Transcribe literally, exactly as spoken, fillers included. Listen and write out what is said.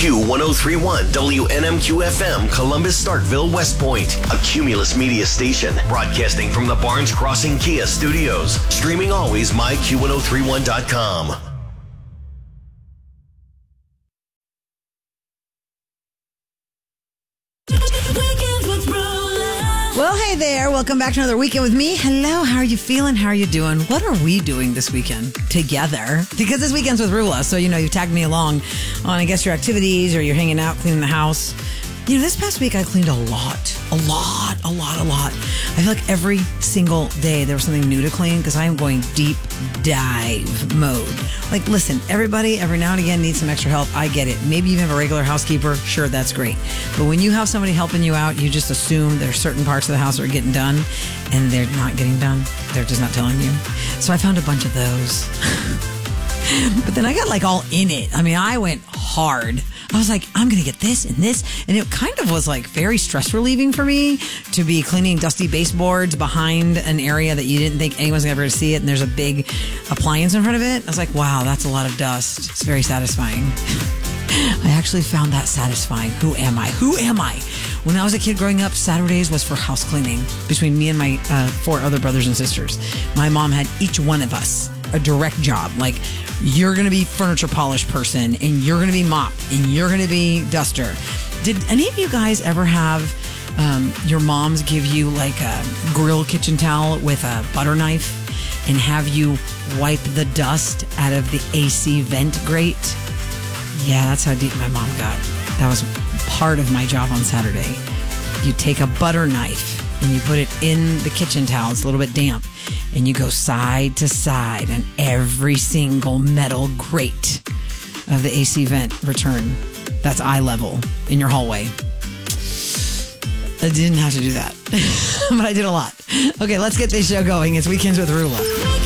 Q one oh three point one W N M Q F M, Columbus, Starkville, West Point. A Cumulus Media station broadcasting from the Barnes Crossing Kia studios. Streaming always, my Q one oh three one dot com. Well, hey there. Welcome back to another weekend with me. Hello. How are you feeling? How are you doing? What are we doing this weekend together? Because this weekend's with Rula. So, you know, you've tagged me along on, I guess, your activities, or you're hanging out, cleaning the house. You know, this past week I cleaned a lot, a lot, a lot, a lot. I feel like every single day there was something new to clean because I am going deep dive mode. Like, listen, everybody every now and again needs some extra help. I get it. Maybe you have a regular housekeeper. Sure, that's great. But when you have somebody helping you out, you just assume there's certain parts of the house that are getting done and they're not getting done. They're just not telling you. So I found a bunch of those. But then I got like all in it. I mean, I went hard. I was like, I'm going to get this and this. And it kind of was like very stress relieving for me to be cleaning dusty baseboards behind an area that you didn't think anyone's ever going to see it. And there's a big appliance in front of it. I was like, wow, that's a lot of dust. It's very satisfying. I actually found that satisfying. Who am I? Who am I? When I was a kid growing up, Saturdays was for house cleaning between me and my uh, four other brothers and sisters. My mom had each one of us a direct job. Like, you're going to be furniture polish person, and you're going to be mop, and you're going to be duster. Did any of you guys ever have um, your moms give you like a grill kitchen towel with a butter knife and have you wipe the dust out of the A C vent grate? Yeah, that's how deep my mom got. That was part of my job on Saturday. You take a butter knife and you put it in the kitchen towel. It's a little bit damp. And you go side to side on every single metal grate of the A C vent return. That's eye level in your hallway. I didn't have to do that, but I did a lot. Okay, let's get this show going. It's Weekends with Rula.